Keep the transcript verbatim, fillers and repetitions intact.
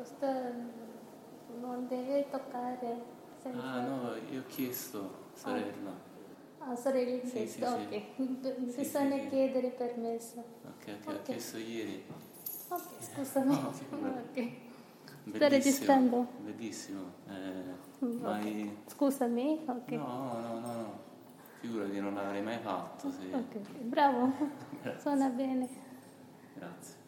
sta, non deve toccare senza... Ah no, io ho chiesto, sorella. Ah, sorella ha Sì, chiesto, sì, ok. sì. Bisogna Sì, sì, chiedere permesso. ok, ok, Ok. ho chiesto ieri. Ok, scusami. No, figurati. Ok. Sto Bellissimo, registrando? bellissimo. Eh, Mm, ok. mai... Scusami, ok. No, no, no, no. Figurati, non l'avrei mai fatto se... Ok, bravo. Grazie. Suona bene. Grazie.